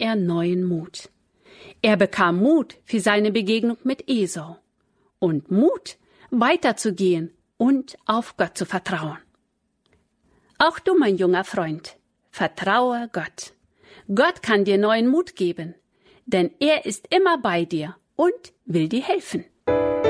er neuen Mut. Er bekam Mut für seine Begegnung mit Esau und Mut, weiterzugehen und auf Gott zu vertrauen. Auch du, mein junger Freund, vertraue Gott. Gott kann dir neuen Mut geben, denn er ist immer bei dir und will dir helfen.